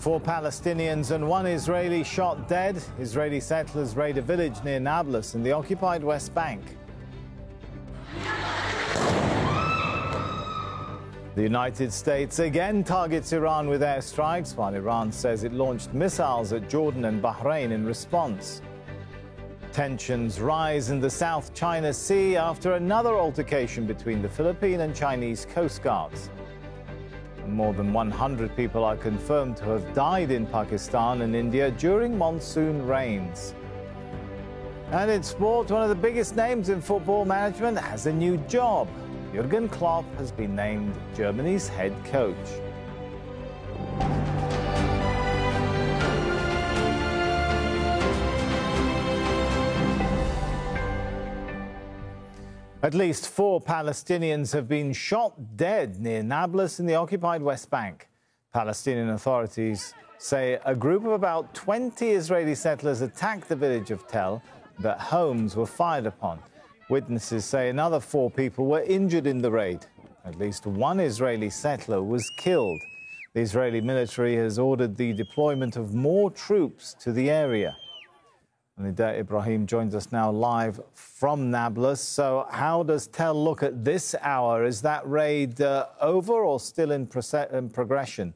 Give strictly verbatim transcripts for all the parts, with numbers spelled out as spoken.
Four Palestinians and one Israeli shot dead. Israeli settlers raid a village near Nablus in the occupied West Bank. The United States again targets Iran with airstrikes, while Iran says it launched missiles at Jordan and Bahrain in response. Tensions rise in the South China Sea after another altercation between the Philippine and Chinese coast guards. More than one hundred people are confirmed to have died in Pakistan and India during monsoon rains. And in sport, one of the biggest names in football management has a new job. Jurgen Klopp has been named Germany's head coach. At least four Palestinians have been shot dead near Nablus in the occupied West Bank. Palestinian authorities say a group of about twenty Israeli settlers attacked the village of Tel, but homes were fired upon. Witnesses say another four people were injured in the raid. At least one Israeli settler was killed. The Israeli military has ordered the deployment of more troops to the area. Nida Ibrahim joins us now live from Nablus. So how does Tel look at this hour? Is that raid uh, over or still in, in progression?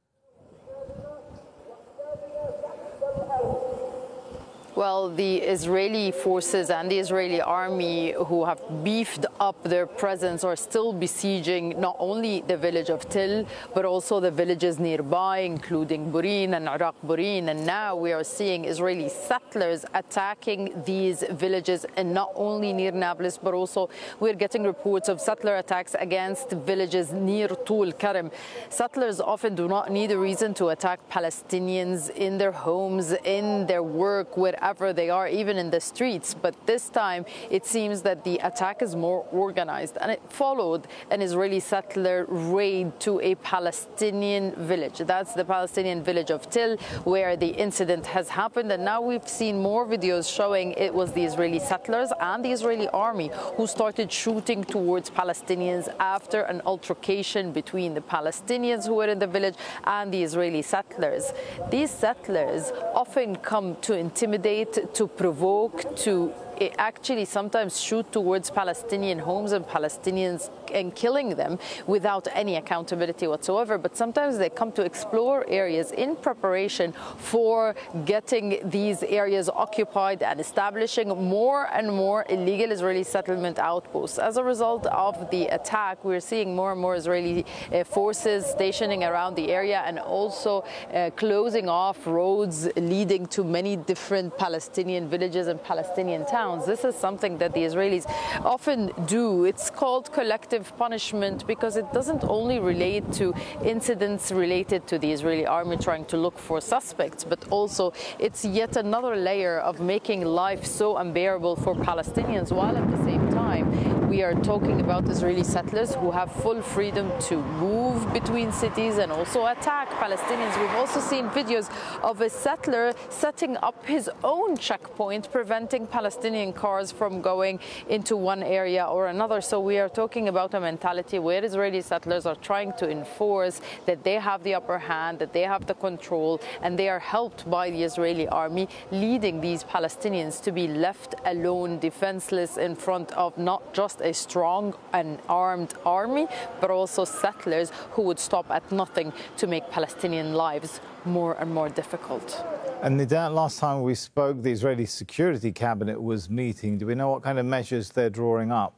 Well, the Israeli forces and the Israeli army, who have beefed up their presence, are still besieging not only the village of Tel, but also the villages nearby, including Burin and Iraq Burin. And now we are seeing Israeli settlers attacking these villages, and not only near Nablus, but also we're getting reports of settler attacks against villages near Tul Karim. Settlers often do not need a reason to attack Palestinians in their homes, in their work, wherever they are, even in the streets. But this time it seems that the attack is more organized, and it followed an Israeli settler raid to a Palestinian village. That's the Palestinian village of Tel, where the incident has happened. And now we've seen more videos showing it was the Israeli settlers and the Israeli army who started shooting towards Palestinians after an altercation between the Palestinians who were in the village and the Israeli settlers. These settlers often come to intimidate, to provoke, to actually sometimes shoot towards Palestinian homes and Palestinians and killing them without any accountability whatsoever. But sometimes they come to explore areas in preparation for getting these areas occupied and establishing more and more illegal Israeli settlement outposts. As a result of the attack, we're seeing more and more Israeli uh, forces stationing around the area, and also uh, closing off roads leading to many different Palestinian villages and Palestinian towns. This is something that the Israelis often do. It's called collective punishment because it doesn't only relate to incidents related to the Israeli army trying to look for suspects, but also it's yet another layer of making life so unbearable for Palestinians, while at the same time we are talking about Israeli settlers who have full freedom to move between cities and also attack Palestinians. We've also seen videos of a settler setting up his own checkpoint, preventing Palestinian cars from going into one area or another. So we are talking about a mentality where Israeli settlers are trying to enforce that they have the upper hand, that they have the control, and they are helped by the Israeli army, leading these Palestinians to be left alone, defenseless, in front of not just a strong and armed army, but also settlers who would stop at nothing to make Palestinian lives more and more difficult. And Nida, last time we spoke, the Israeli Security Cabinet was meeting. Do we know what kind of measures they're drawing up?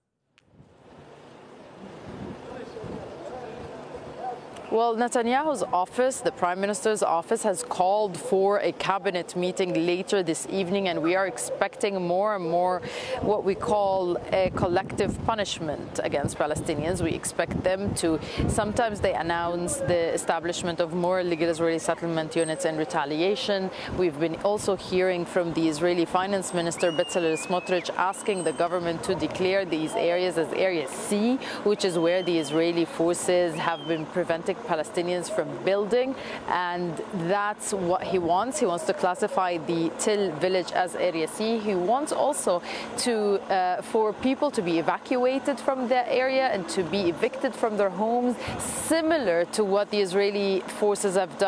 Well, Netanyahu's office, the Prime Minister's office, has called for a cabinet meeting later this evening, and we are expecting more and more what we call a collective punishment against Palestinians. We expect them to, sometimes they announce the establishment of more illegal Israeli settlement units in retaliation. We've been also hearing from the Israeli Finance Minister, Bezalel Smotrich, asking the government to declare these areas as Area C, which is where the Israeli forces have been preventing Palestinians from building, and that's what he wants. He wants to classify the Tel village as Area C. He wants also to uh, for people to be evacuated from the area and to be evicted from their homes, similar to what the Israeli forces have done